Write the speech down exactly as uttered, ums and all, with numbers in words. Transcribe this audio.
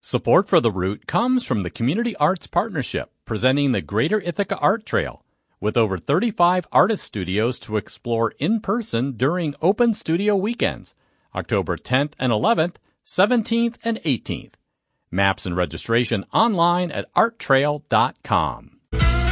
Support for The Root comes from the Community Arts Partnership, presenting the Greater Ithaca Art Trail, with over thirty-five artist studios to explore in person during open studio weekends, October tenth and eleventh, seventeenth and eighteenth. Maps and registration online at art trail dot com.